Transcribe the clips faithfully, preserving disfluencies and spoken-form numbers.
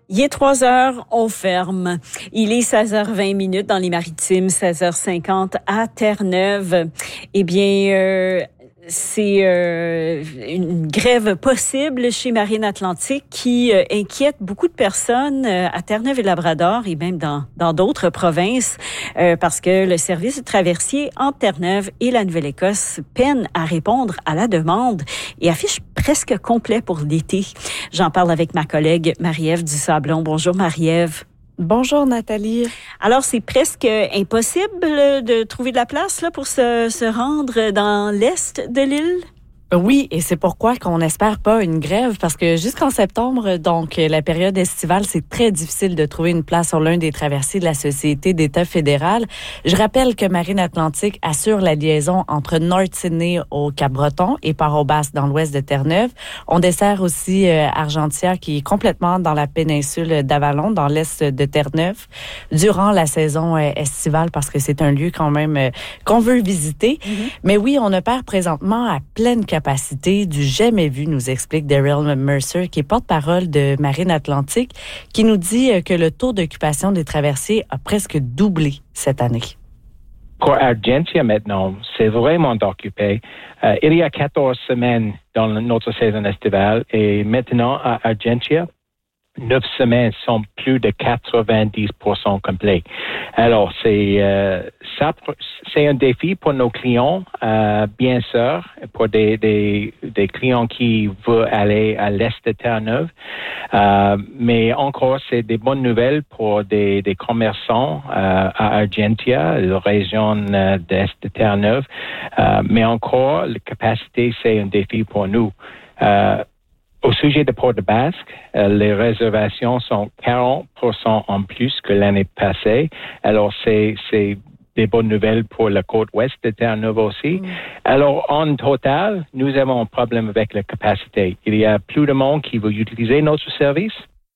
Il est trois heures, on ferme. Il est seize heures vingt minutes dans les Maritimes, seize heures cinquante à Terre-Neuve. Eh bien, euh, c'est euh, une grève possible chez Marine Atlantique qui euh, inquiète beaucoup de personnes euh, à Terre-Neuve et Labrador et même dans dans d'autres provinces euh, parce que le service de traversier entre Terre-Neuve et la Nouvelle-Écosse peine à répondre à la demande et affiche presque complet pour l'été. J'en parle avec ma collègue Marie-Ève Dusablon. Bonjour Marie-Ève. Bonjour Nathalie. Alors, c'est presque impossible de trouver de la place là, pour se, se rendre dans l'est de l'île? Oui, et c'est pourquoi qu'on n'espère pas une grève, parce que jusqu'en septembre, donc la période estivale, c'est très difficile de trouver une place sur l'un des traversiers de la Société d'État fédéral. Je rappelle que Marine Atlantique assure la liaison entre North Sydney au Cap-Breton et Port-au-Basque dans l'ouest de Terre-Neuve. On dessert aussi euh, Argentia, qui est complètement dans la péninsule d'Avalon, dans l'est de Terre-Neuve, durant la saison euh, estivale, parce que c'est un lieu quand même euh, qu'on veut visiter. Mm-hmm. Mais oui, on opère présentement à pleine capacité. capacité du jamais vu, nous explique Daryl Mercer, qui est porte-parole de Marine Atlantique, qui nous dit que le taux d'occupation des traversiers a presque doublé cette année. Pour Argentia maintenant, c'est vraiment occupé. Euh, il y a quatorze semaines dans notre saison estivale et maintenant à Argentia, neuf semaines sont plus de quatre-vingt-dix pour cent complets. Alors, c'est euh, ça, c'est un défi pour nos clients, euh, bien sûr, pour des, des, des clients qui veulent aller à l'est de Terre-Neuve. Euh, mais encore, c'est des bonnes nouvelles pour des, des commerçants euh, à Argentia, la région euh, d'est de Terre-Neuve. Euh, mais encore, la capacité, c'est un défi pour nous. Euh, Au sujet de Port-au-Basque, euh, les réservations sont quarante pour cent en plus que l'année passée. Alors, c'est, c'est des bonnes nouvelles pour la côte ouest de Terre-Neuve aussi. Mm. Alors, en total, nous avons un problème avec la capacité. Il y a plus de monde qui veut utiliser notre service.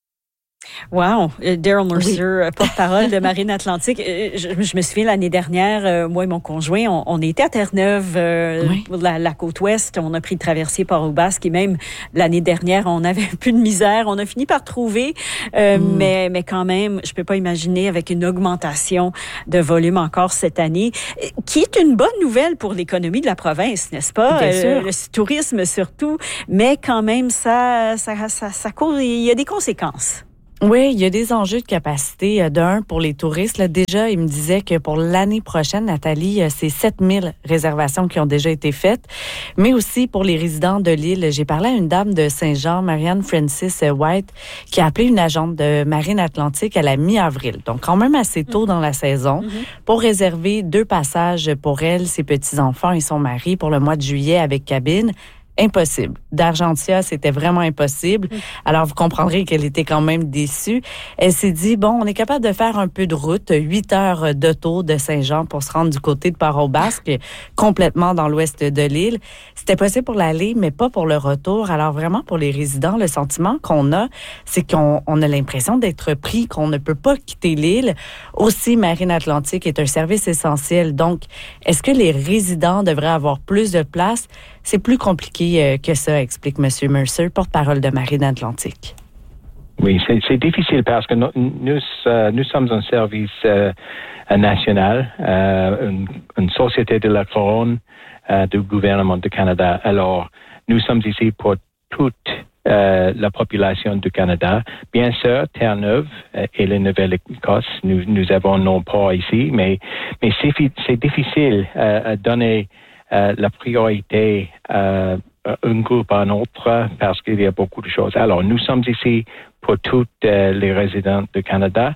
Wow, Daryl Mercer, oui. porte-parole de Marine Atlantique. Je, je me souviens l'année dernière, moi et mon conjoint, on, on était à Terre-Neuve, euh, oui. pour la, la côte ouest. On a pris le traversier Port-au-Basque et même l'année dernière, on avait un peu de misère. On a fini par trouver, euh, mm. mais, mais quand même, je peux pas imaginer avec une augmentation de volume encore cette année, qui est une bonne nouvelle pour l'économie de la province, n'est-ce pas? Bien sûr. Euh, le tourisme surtout, mais quand même, ça, ça, ça, ça cause, il y a des conséquences. Oui, il y a des enjeux de capacité. D'un, pour les touristes, là, déjà, il me disait que pour l'année prochaine, Nathalie, c'est sept mille réservations qui ont déjà été faites. Mais aussi pour les résidents de l'île. J'ai parlé à une dame de Saint-Jean, Marianne Francis White, qui a appelé une agente de Marine Atlantique à la mi-avril. Donc, quand même assez tôt dans la saison, mm-hmm. pour réserver deux passages pour elle, ses petits-enfants et son mari pour le mois de juillet avec cabine. Impossible. D'Argentia, c'était vraiment impossible. Mm. Alors, vous comprendrez qu'elle était quand même déçue. Elle s'est dit, bon, on est capable de faire un peu de route, huit heures d'auto de Saint-Jean pour se rendre du côté de Port-au-Basque, complètement dans l'ouest de l'île. C'était possible pour l'aller, mais pas pour le retour. Alors, vraiment, pour les résidents, le sentiment qu'on a, c'est qu'on on a l'impression d'être pris, qu'on ne peut pas quitter l'île. Aussi, Marine Atlantique est un service essentiel. Donc, est-ce que les résidents devraient avoir plus de place? C'est plus compliqué que ça, explique M. Mercer, porte-parole de Marine Atlantique. Oui, c'est, c'est difficile parce que nous, nous, euh, nous sommes un service euh, national, euh, une, une société de la couronne euh, du gouvernement du Canada. Alors, nous sommes ici pour toute euh, la population du Canada. Bien sûr, Terre-Neuve euh, et la Nouvelle-Écosse, nous, nous avons nos ports ici, mais, mais c'est, c'est difficile euh, à donner Euh, la priorité euh, un groupe à un autre parce qu'il y a beaucoup de choses. Alors, nous sommes ici pour tous euh, les résidents du Canada.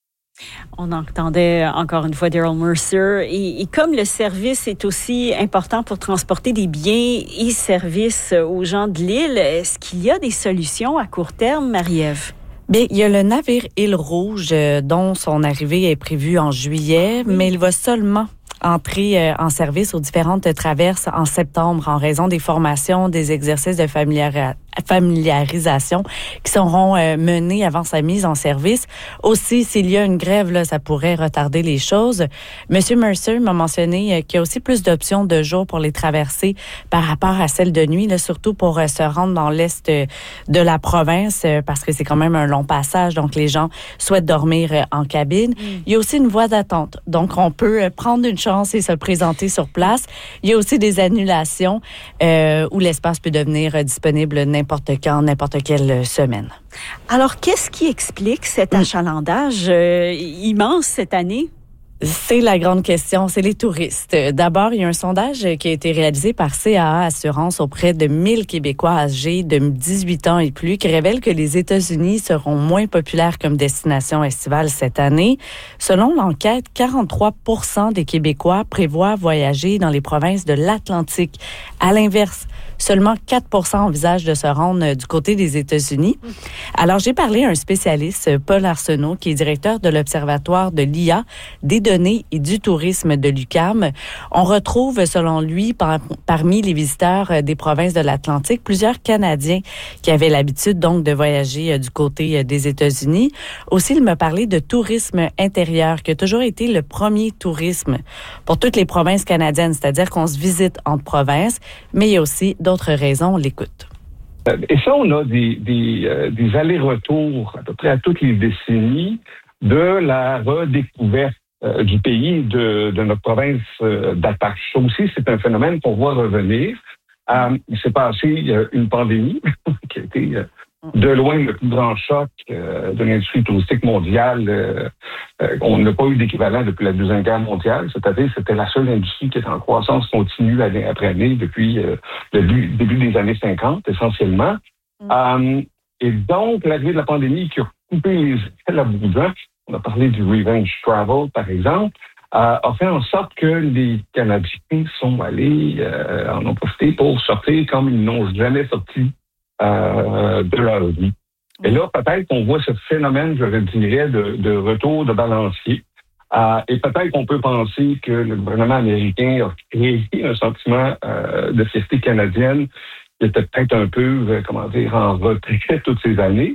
On entendait encore une fois Daryl Mercer. Et, et comme le service est aussi important pour transporter des biens et services aux gens de l'île, est-ce qu'il y a des solutions à court terme, Marie-Ève? Bien, il y a le navire Île Rouge euh, dont son arrivée est prévue en juillet, oui. mais il va seulement entrer euh, en service aux différentes traverses en septembre en raison des formations, des exercices de familiari- familiarisation qui seront euh, menées avant sa mise en service. Aussi, s'il y a une grève, là, ça pourrait retarder les choses. Monsieur Mercer m'a mentionné euh, qu'il y a aussi plus d'options de jour pour les traversées par rapport à celles de nuit, là, surtout pour euh, se rendre dans l'est euh, de la province, euh, parce que c'est quand même un long passage, donc les gens souhaitent dormir euh, en cabine. Mm. Il y a aussi une voie d'attente, donc on peut euh, prendre une chance et se présenter sur place. Il y a aussi des annulations euh, où l'espace peut devenir euh, disponible n'importe quand, n'importe quelle semaine. Alors, qu'est-ce qui explique cet achalandage euh, immense cette année? C'est la grande question, c'est les touristes. D'abord, il y a un sondage qui a été réalisé par C A A Assurance auprès de mille Québécois âgés de dix-huit ans et plus qui révèle que les États-Unis seront moins populaires comme destination estivale cette année. Selon l'enquête, quarante-trois pour cent des Québécois prévoient voyager dans les provinces de l'Atlantique. À l'inverse, seulement quatre pour cent envisagent de se rendre du côté des États-Unis. Alors, j'ai parlé à un spécialiste, Paul Arsenault, qui est directeur de l'Observatoire de l'I A, des données et du tourisme de l'U Q A M. On retrouve, selon lui, par, parmi les visiteurs des provinces de l'Atlantique, plusieurs Canadiens qui avaient l'habitude donc de voyager du côté des États-Unis. Aussi, il m'a parlé de tourisme intérieur, qui a toujours été le premier tourisme pour toutes les provinces canadiennes, c'est-à-dire qu'on se visite entre provinces, mais il y a aussi d'autres raisons, on l'écoute. Et ça, on a des, des, euh, des allers-retours à peu près à toutes les décennies de la redécouverte euh, du pays, de, de notre province euh, d'attache. Ça aussi, c'est un phénomène qu'on voit revenir. Euh, il s'est passé euh, une pandémie qui a été euh, de loin le plus grand choc euh, de l'industrie touristique mondiale. Euh, euh, on n'a pas eu d'équivalent depuis la Deuxième Guerre mondiale. C'est-à-dire c'était la seule industrie qui est en croissance continue année après année depuis euh, le début, début des années cinquante, essentiellement. Mm. Euh, et donc, l'arrivée de la pandémie qui a coupé les ailes à bout de vent, on a parlé du revenge travel, par exemple, euh, a fait en sorte que les Canadiens sont allés, euh, en ont profité pour sortir comme ils n'ont jamais sorti Euh, de leur vie. Et là, peut-être qu'on voit ce phénomène, je dirais, de, de retour de balancier. Euh, et peut-être qu'on peut penser que le gouvernement américain a créé un sentiment euh, de fierté canadienne qui était peut-être un peu, euh, comment dire, en retrait toutes ces années.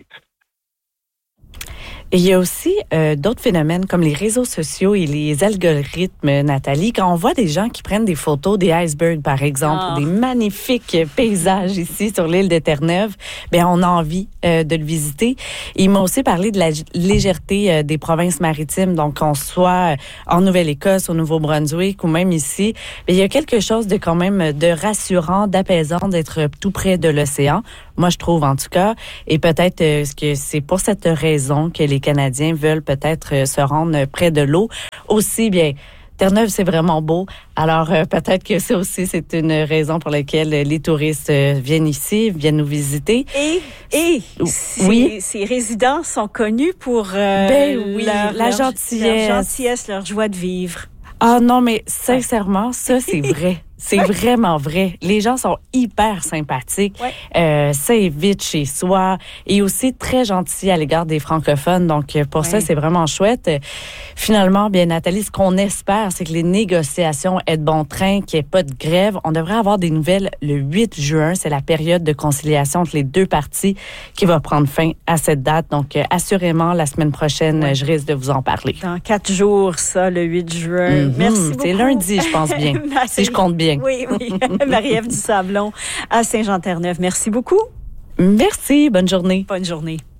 Et il y a aussi euh, d'autres phénomènes comme les réseaux sociaux et les algorithmes, Nathalie. Quand on voit des gens qui prennent des photos des icebergs, par exemple, oh. des magnifiques paysages ici sur l'île de Terre-Neuve, bien, on a envie euh, de le visiter. Ils m'ont aussi parlé de la légèreté euh, des provinces maritimes, donc qu'on soit en Nouvelle-Écosse, au Nouveau-Brunswick ou même ici. Bien, il y a quelque chose de quand même de rassurant, d'apaisant d'être tout près de l'océan. Moi, je trouve en tout cas. Et peut-être euh, que c'est pour cette raison que les Canadiens veulent peut-être euh, se rendre près de l'eau. Aussi, bien, Terre-Neuve, c'est vraiment beau. Alors, euh, peut-être que ça aussi, c'est une raison pour laquelle les touristes euh, viennent ici, viennent nous visiter. Et, et oui. ces, ces résidents sont connus pour euh, ben, oui, leur, la leur, gentillesse. leur gentillesse, leur joie de vivre. Ah non, mais sincèrement, ça, c'est vrai. C'est ouais. vraiment vrai. Les gens sont hyper sympathiques, ouais. euh, s'invitent chez soi et aussi très gentils à l'égard des francophones. Donc, pour ouais. ça, c'est vraiment chouette. Finalement, bien, Nathalie, ce qu'on espère, c'est que les négociations aient de bon train, qu'il n'y ait pas de grève. On devrait avoir des nouvelles le huit juin. C'est la période de conciliation entre les deux parties qui va prendre fin à cette date. Donc, assurément, la semaine prochaine, ouais. je risque de vous en parler. Dans quatre jours, ça, le huit juin. Mm-hmm. Merci beaucoup. C'est lundi, je pense bien, si je compte bien. Oui, oui. Marie-Ève Dusablon à Saint-Jean-Terre-Neuve. Merci beaucoup. Merci. Bonne journée. Bonne journée.